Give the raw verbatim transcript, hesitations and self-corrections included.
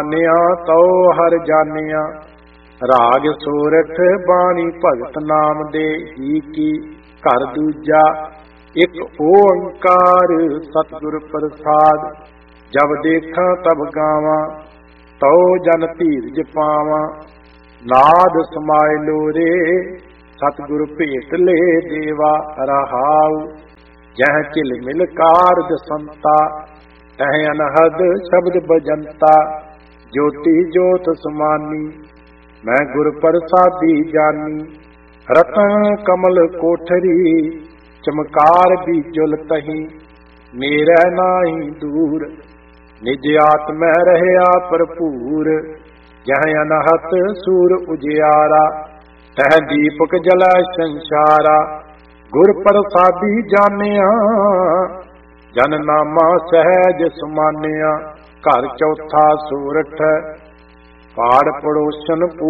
ਨਿਆ ਤਉ ਹਰ ਜਾਣਿਆ। ਰਾਗ ਸੋਰਠ ਬਾਣੀ ਭਗਤ ਨਾਮ ਦੇ ਹੀ ਕੀ। ਘਰ ਦੂਜਾ ਇੱਕ ਓੰਕਾਰ ਸਤਿਗੁਰ ਪ੍ਰਸਾਦ। ਜਬ ਦੇਖਾਂ ਤਬ ਗਾਵਾਂ ਤਉ ਜਨ ਧੀਰਜ ਪਾਵਾਂ। ਨਾਦ ਸਮਾਇ ਲੋਰੇ ਸਤਿਗੁਰ ਭੇਟ ਲੈ ਦੇਵਾ ਰਹਾਉ। ਜਹ ਝਿਲ ਮਿਲ ਕਾਰਜ ਸੰਤਾ ਤਹ ਅਨਹਦ ਸ਼ਬਦ ਬਜੰਤਾ। ਜੋਤੀ ਜੋਤ ਸਮਾਨੀ ਮੈਂ ਗੁਰ ਪ੍ਰਸਾਦੀ ਜਾਨੀ। ਰਤਨ ਕਮਲ ਕੋਠਰੀ ਚਮਕਾਰ ਬੀਜੁਲ ਤਹੀ। ਮੇਰਾ ਨਾਹੀ ਦੂਰ ਨਿਜ ਆਤਮੈ ਰਹਿਆ ਭਰਪੂਰ। ਜਹ ਅਨਹਤ ਸੂਰ ਉਜਿਆਰਾ ਤਹ ਦੀਪਕ ਜਲੈ ਸੰਸਾਰਾ। ਗੁਰ ਪ੍ਰਸਾਦੀ ਜਾਣਿਆ ਜਨ ਨਾਮਾ ਸਹਿਜ ਸਮਾਨਿਆ। ਘਰ ਚੌਥਾ ਸੂਰਠ ਪਾੜ ਪੜੋਸਨ